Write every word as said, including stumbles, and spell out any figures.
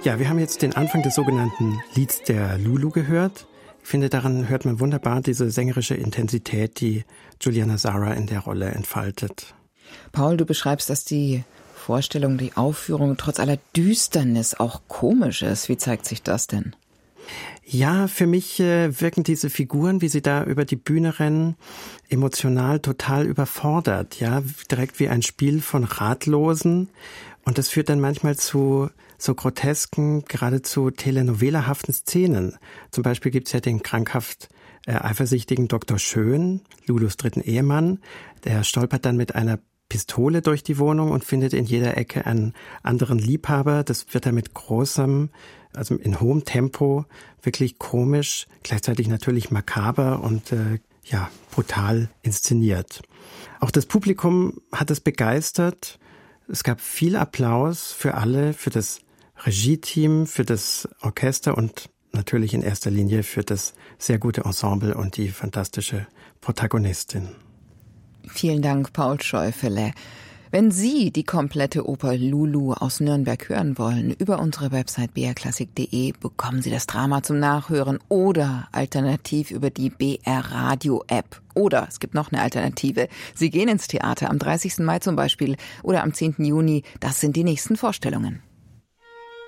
Ja, wir haben jetzt den Anfang des sogenannten Lieds der Lulu gehört. Ich finde, daran hört man wunderbar diese sängerische Intensität, die Juliana Zara in der Rolle entfaltet. Paul, du beschreibst, dass die Vorstellung, die Aufführung trotz aller Düsternis auch komisch ist. Wie zeigt sich das denn? Ja, für mich äh, wirken diese Figuren, wie sie da über die Bühne rennen, emotional total überfordert. Ja, direkt wie ein Spiel von Ratlosen. Und das führt dann manchmal zu so grotesken, geradezu telenovela-haften Szenen. Zum Beispiel gibt's ja den krankhaft äh, eifersüchtigen Doktor Schön, Lulus dritten Ehemann. Der stolpert dann mit einer Pistole durch die Wohnung und findet in jeder Ecke einen anderen Liebhaber. Das wird er mit großem, also in hohem Tempo, wirklich komisch, gleichzeitig natürlich makaber und äh, ja brutal inszeniert. Auch das Publikum hat es begeistert. Es gab viel Applaus für alle, für das Regie-Team, für das Orchester und natürlich in erster Linie für das sehr gute Ensemble und die fantastische Protagonistin. Vielen Dank, Paul Scheufele. Wenn Sie die komplette Oper Lulu aus Nürnberg hören wollen, über unsere Website b r klassik punkt d e bekommen Sie das Drama zum Nachhören oder alternativ über die B R Radio App. Oder es gibt noch eine Alternative. Sie gehen ins Theater am dreißigsten Mai zum Beispiel oder am zehnten Juni. Das sind die nächsten Vorstellungen.